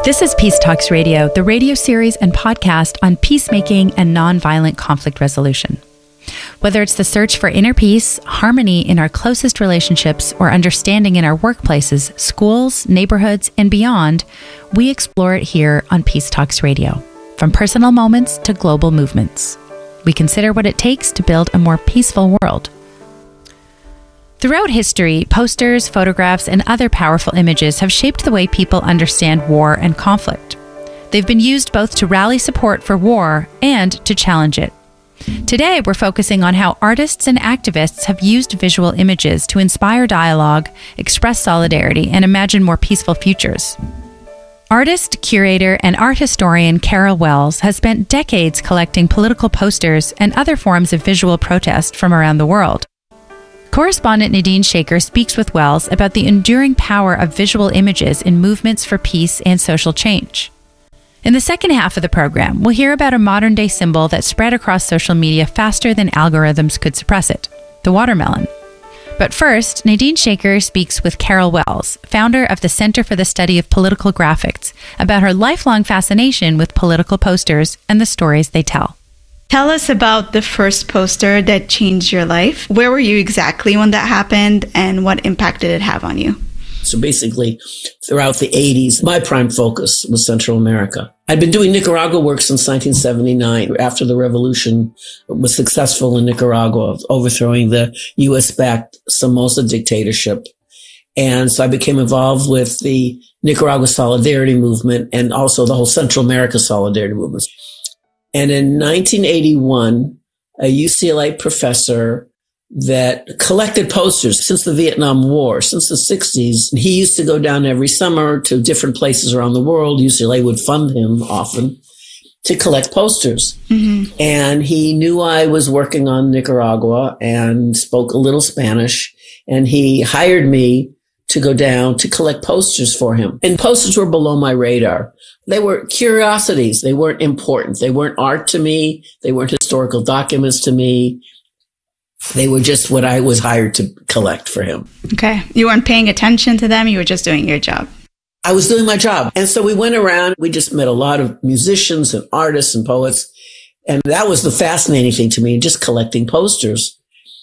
This is Peace Talks Radio, the radio series and podcast on peacemaking and nonviolent conflict resolution. Whether it's the search for inner peace, harmony in our closest relationships, or understanding in our workplaces, schools, neighborhoods, and beyond, we explore it here on Peace Talks Radio, from personal moments to global movements. We consider what it takes to build a more peaceful world. Throughout history, posters, photographs, and other powerful images have shaped the way people understand war and conflict. They've been used both to rally support for war and to challenge it. Today, we're focusing on how artists and activists have used visual images to inspire dialogue, express solidarity, and imagine more peaceful futures. Artist, curator, and art historian Carol Wells has spent decades collecting political posters and other forms of visual protest from around the world. Correspondent Nadine Shaker speaks with Wells about the enduring power of visual images in movements for peace and social change. In the second half of the program, we'll hear about a modern-day symbol that spread across social media faster than algorithms could suppress it, the watermelon. But first, Nadine Shaker speaks with Carol Wells, founder of the Center for the Study of Political Graphics, about her lifelong fascination with political posters and the stories they tell. Tell us about the first poster that changed your life. Where were you exactly when that happened, and what impact did it have on you? So basically, throughout the 80s, my prime focus was Central America. I'd been doing Nicaragua work since 1979, after the revolution was successful in Nicaragua, overthrowing the U.S.-backed Somoza dictatorship. And so I became involved with the Nicaragua Solidarity Movement and also the whole Central America Solidarity Movement. And in 1981, a UCLA professor that collected posters since the Vietnam War, since the 60s. He used to go down every summer to different places around the world. UCLA would fund him often to collect posters. Mm-hmm. And he knew I was working on Nicaragua and spoke a little Spanish. And he hired me to go down to collect posters for him. And posters were below my radar. They were curiosities. They weren't important. They weren't art to me. They weren't historical documents to me. They were just what I was hired to collect for him. Okay. You weren't paying attention to them. You were just doing your job. I was doing my job. And so we went around. We just met a lot of musicians and artists and poets. And that was the fascinating thing to me, just collecting posters.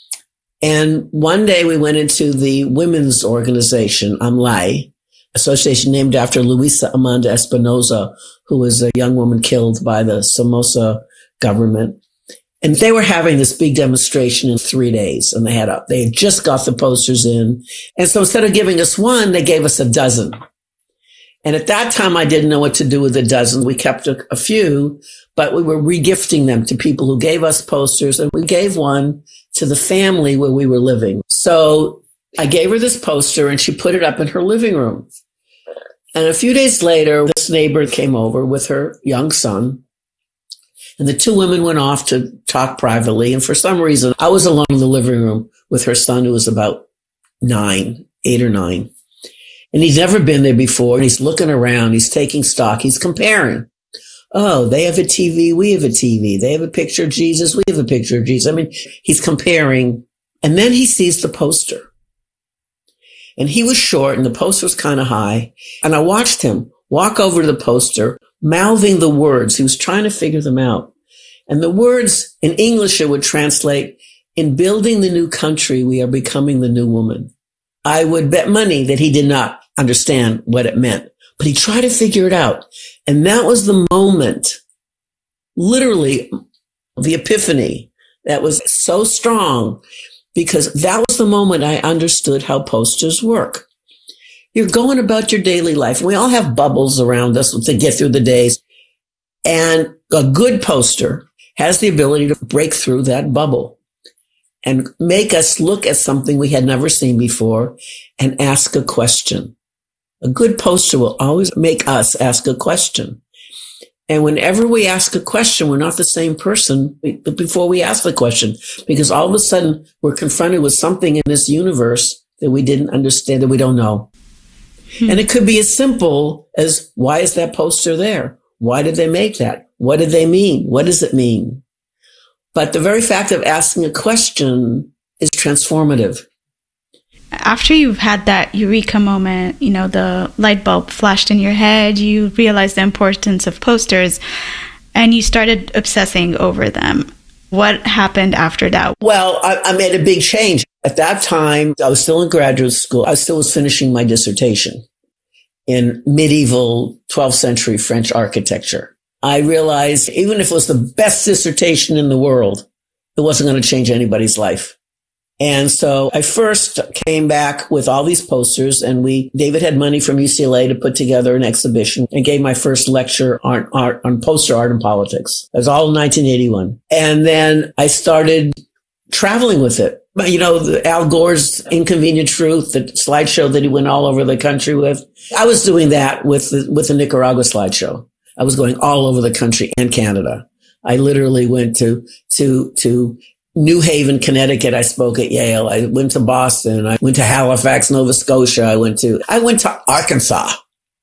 And one day we went into the women's organization, AMLAY, association named after Luisa Amanda Espinosa, who was a young woman killed by the Somoza government. And they were having this big demonstration in 3 days, and they had just got the posters in. And so instead of giving us one, they gave us a dozen. And at that time, I didn't know what to do with a dozen. We kept a few, but we were regifting them to people who gave us posters, and we gave one to the family where we were living. So I gave her this poster, and she put it up in her living room. And a few days later, this neighbor came over with her young son. And the two women went off to talk privately. And for some reason, I was alone in the living room with her son, who was about 8 or 9. And he's never been there before. And he's looking around. He's taking stock. He's comparing. Oh, they have a TV. We have a TV. They have a picture of Jesus. We have a picture of Jesus. I mean, he's comparing. And then he sees the poster. And he was short and the poster was kind of high. And I watched him walk over to the poster, mouthing the words. He was trying to figure them out. And the words in English, it would translate, "In building the new country, we are becoming the new woman." I would bet money that he did not understand what it meant, but he tried to figure it out. And that was the moment, literally the epiphany, that was so strong, because that was the moment I understood how posters work. You're going about your daily life. We all have bubbles around us to get through the days. And a good poster has the ability to break through that bubble and make us look at something we had never seen before and ask a question. A good poster will always make us ask a question. And whenever we ask a question, we're not the same person before we ask the question, because all of a sudden we're confronted with something in this universe that we didn't understand, that we don't know. And it could be as simple as, why is that poster there? Why did they make that? What did they mean? What does it mean? But the very fact of asking a question is transformative. After you've had that eureka moment, the light bulb flashed in your head, you realized the importance of posters, and you started obsessing over them. What happened after that? Well, I made a big change. At that time, I was still in graduate school. I still was finishing my dissertation in medieval 12th century French architecture. I realized even if it was the best dissertation in the world, it wasn't going to change anybody's life. And so I first came back with all these posters, and David had money from UCLA to put together an exhibition and gave my first lecture on poster art and politics. It was all in 1981. And then I started traveling with it. Al Gore's Inconvenient Truth, the slideshow that he went all over the country with. I was doing that with the Nicaragua slideshow. I was going all over the country and Canada. I literally went to New Haven, Connecticut. I spoke at Yale. I went to Boston. I went to Halifax, Nova Scotia. I went to Arkansas.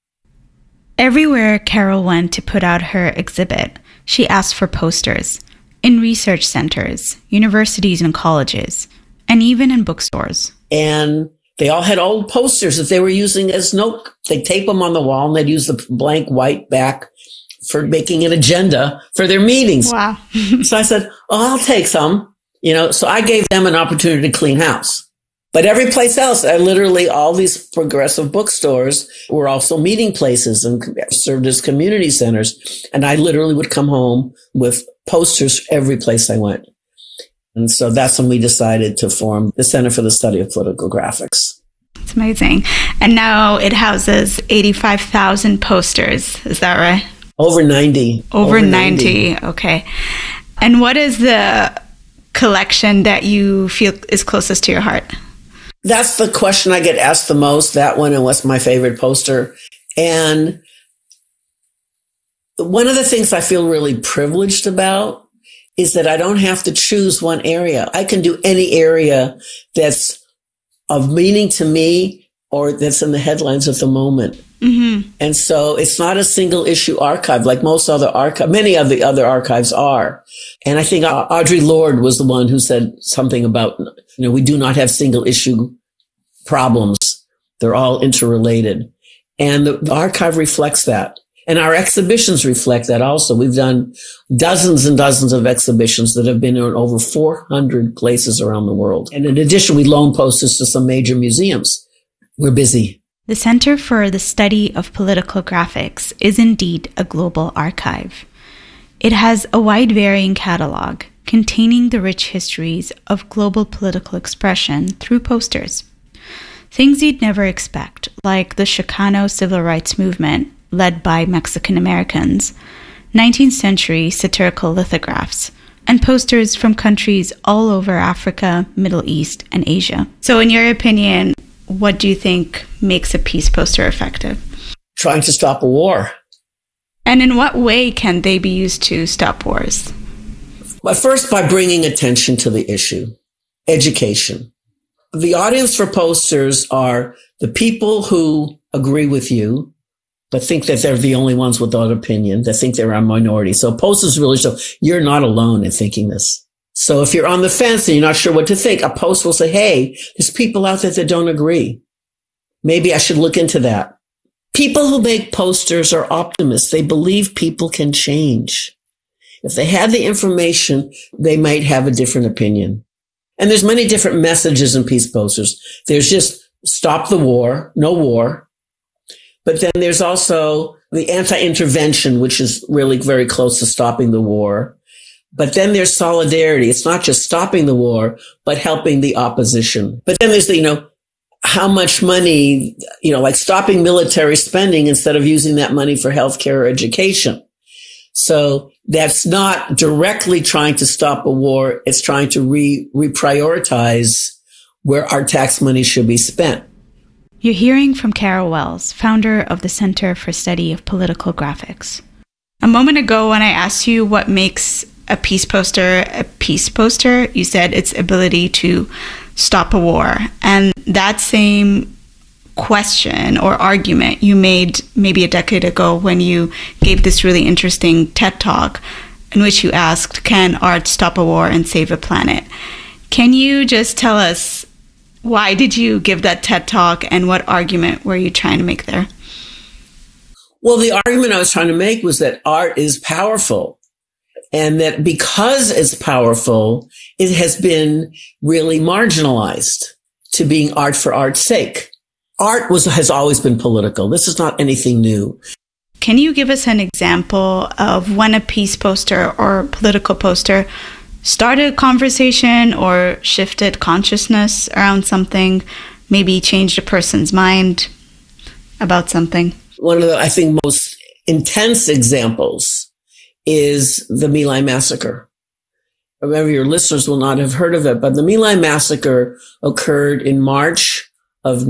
Everywhere Carol went to put out her exhibit, she asked for posters in research centers, universities and colleges, and even in bookstores. And they all had old posters that they were using as note. They'd tape them on the wall, and they'd use the blank white back for making an agenda for their meetings. Wow. So I said, I'll take some. So I gave them an opportunity to clean house. But every place else, all these progressive bookstores were also meeting places and served as community centers. And I literally would come home with posters every place I went. And so that's when we decided to form the Center for the Study of Political Graphics. It's amazing. And now it houses 85,000 posters. Is that right? Over 90. Over 90. Okay. And what is the collection that you feel is closest to your heart? That's the question I get asked the most, that one, and what's my favorite poster. And one of the things I feel really privileged about is that I don't have to choose one area. I can do any area that's of meaning to me or that's in the headlines at the moment. Mm-hmm. And so it's not a single issue archive like many of the other archives are. And I think Audre Lorde was the one who said something about, we do not have single issue problems. They're all interrelated. And the archive reflects that. And our exhibitions reflect that also. We've done dozens and dozens of exhibitions that have been in over 400 places around the world. And in addition, we loan posters to some major museums. We're busy. The Center for the Study of Political Graphics is indeed a global archive. It has a wide-varying catalog containing the rich histories of global political expression through posters. Things you'd never expect, like the Chicano civil rights movement led by Mexican Americans, 19th century satirical lithographs, and posters from countries all over Africa, Middle East, and Asia. So in your opinion, what do you think makes a peace poster effective? Trying to stop a war. And in what way can they be used to stop wars? Well, first, by bringing attention to the issue, education. The audience for posters are the people who agree with you, but think that they're the only ones without opinion, that think they're a minority. So posters really show you're not alone in thinking this. So if you're on the fence and you're not sure what to think, a post will say, hey, there's people out there that don't agree. Maybe I should look into that. People who make posters are optimists. They believe people can change. If they had the information, they might have a different opinion. And there's many different messages in peace posters. There's just stop the war, no war. But then there's also the anti-intervention, which is really very close to stopping the war. But then there's solidarity. It's not just stopping the war, but helping the opposition. But then there's how much money, like stopping military spending instead of using that money for healthcare or education. So that's not directly trying to stop a war. It's trying to reprioritize where our tax money should be spent. You're hearing from Carol Wells, founder of the Center for Study of Political Graphics. A moment ago, when I asked you what makes a peace poster, you said its ability to stop a war. And that same question or argument you made maybe a decade ago when you gave this really interesting TED Talk in which you asked, can art stop a war and save a planet? Can you just tell us Why did you give that TED Talk, and what argument were you trying to make there? Well, the argument I was trying to make was that art is powerful, and that because it's powerful, it has been really marginalized to being art for art's sake. Art has always been political. This is not anything new. Can you give us an example of when a peace poster or political poster started a conversation or shifted consciousness around something, maybe changed a person's mind about something? One of the, I think, most intense examples is the My Lai massacre. Remember, your listeners will not have heard of it, but the My Lai massacre occurred in March of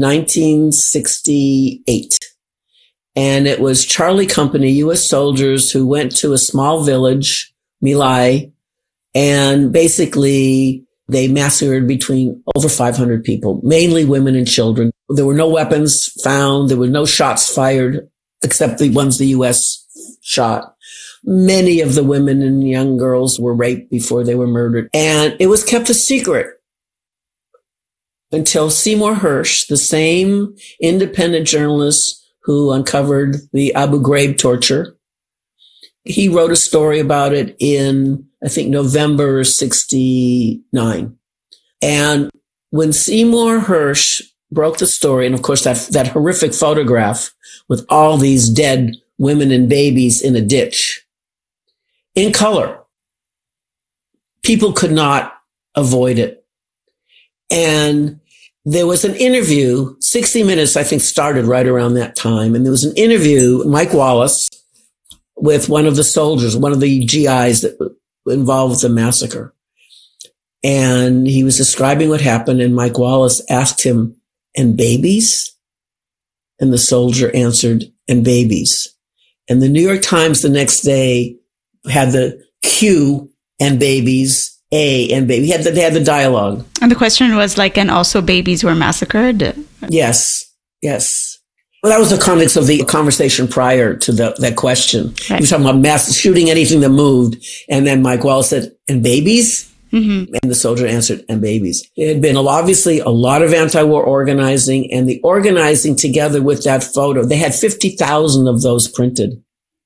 1968. And it was Charlie Company, U.S. soldiers who went to a small village, My Lai, and basically they massacred between over 500 people, mainly women and children. There were no weapons found. There were no shots fired except the ones the U.S. shot. Many of the women and young girls were raped before they were murdered. And it was kept a secret until Seymour Hersh, the same independent journalist who uncovered the Abu Ghraib torture, he wrote a story about it in, I think, November 69. And when Seymour Hersh broke the story, and of course that horrific photograph with all these dead women and babies in a ditch, in color, people could not avoid it. And there was an interview, 60 Minutes, I think, started right around that time. And there was an interview, Mike Wallace, with one of the soldiers, one of the GIs that were involved with the massacre. And he was describing what happened. And Mike Wallace asked him, "And babies?" And the soldier answered, "And babies." And the New York Times the next day had the Q and babies, A and baby. They had the dialogue. And the question was and also babies were massacred? Yes. Well, that was the context of the conversation prior to that question. Right. He was talking about mass shooting anything that moved. And then Mike Wallace said, "And babies?" Mm-hmm. And the soldier answered, "And babies." It had been obviously a lot of anti-war organizing, and the organizing together with that photo. They had 50,000 of those printed,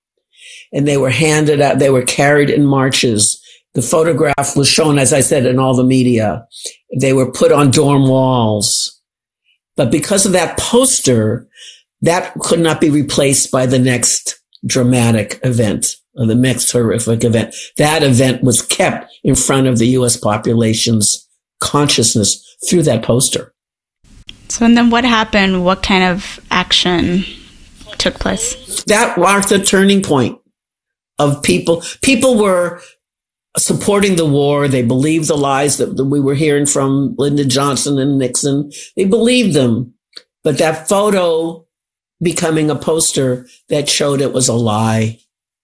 and they were handed out. They were carried in marches. The photograph was shown, as I said, in all the media. They were put on dorm walls. But because of that poster, that could not be replaced by the next dramatic event or the next horrific event. That event was kept in front of the U.S. population's consciousness through that poster. So, and then what happened? What kind of action took place? That marked the turning point of people. People were supporting the war. They believed the lies that we were hearing from Lyndon Johnson and Nixon. They believed them. But that photo becoming a poster that showed it was a lie.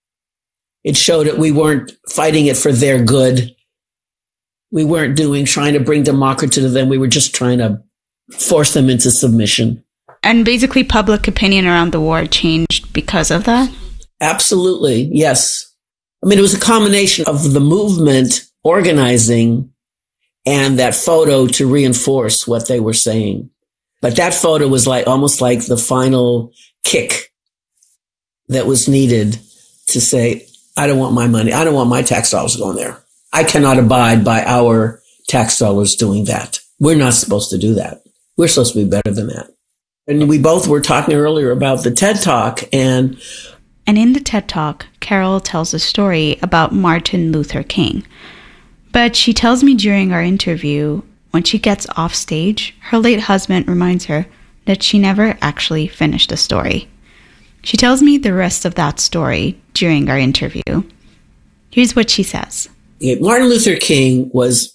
It showed that we weren't fighting it for their good. We weren't trying to bring democracy to them. We were just trying to force them into submission. And basically public opinion around the war changed because of that? Absolutely, yes. I mean, it was a combination of the movement organizing and that photo to reinforce what they were saying. But that photo was almost like the final kick that was needed to say, I don't want my money. I don't want my tax dollars going there. I cannot abide by our tax dollars doing that. We're not supposed to do that. We're supposed to be better than that. And we both were talking earlier about the TED Talk. And in the TED Talk, Carol tells a story about Martin Luther King. But she tells me during our interview, when she gets off stage, her late husband reminds her that she never actually finished the story. She tells me the rest of that story during our interview. Here's what she says. Martin Luther King was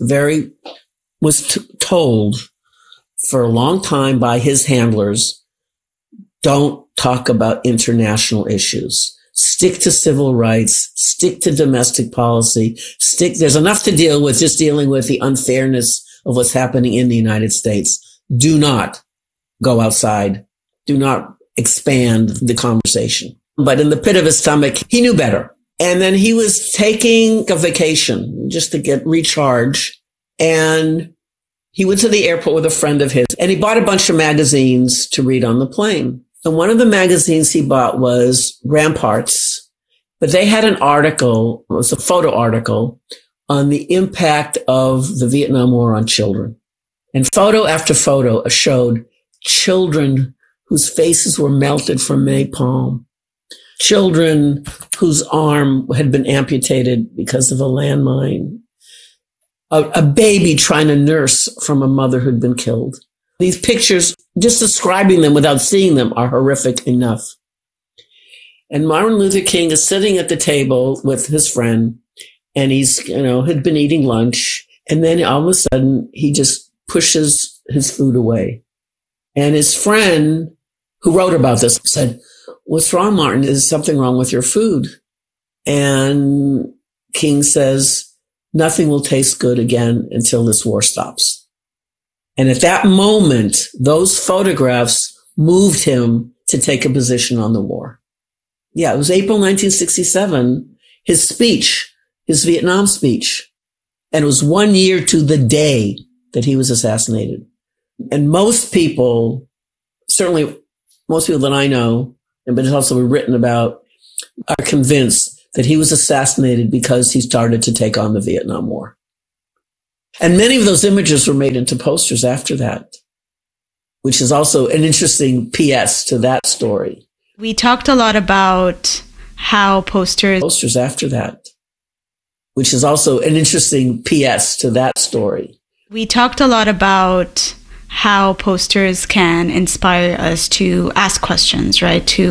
told for a long time by his handlers, don't talk about international issues. Stick to civil rights, stick to domestic policy, there's enough to deal with just dealing with the unfairness of what's happening in the United States. Do not go outside. Do not expand the conversation. But in the pit of his stomach, he knew better. And then he was taking a vacation just to get recharged. And He went to the airport with a friend of his and he bought a bunch of magazines to read on the plane. And one of the magazines he bought was Ramparts, but they had an article, it was a photo article on the impact of the Vietnam War on children. And photo after photo showed children whose faces were melted from napalm, children whose arm had been amputated because of a landmine, a baby trying to nurse from a mother who'd been killed. These pictures, just describing them without seeing them, are horrific enough. And Martin Luther King is sitting at the table with his friend, and he's, had been eating lunch. And then all of a sudden, he just pushes his food away. And his friend, who wrote about this, said, "What's wrong, Martin? Is something wrong with your food?" And King says, "Nothing will taste good again until this war stops." And at that moment, those photographs moved him to take a position on the war. Yeah, it was April 1967, his speech, his Vietnam speech. And it was 1 year to the day that he was assassinated. And most people, certainly most people that I know, but it's also written about, are convinced that he was assassinated because he started to take on the Vietnam War. And many of those images were made into posters after that, which is also an interesting PS to that story. We talked a lot about how posters after that, which is also an interesting PS to that story. We talked a lot about how posters can inspire us to ask questions, right? To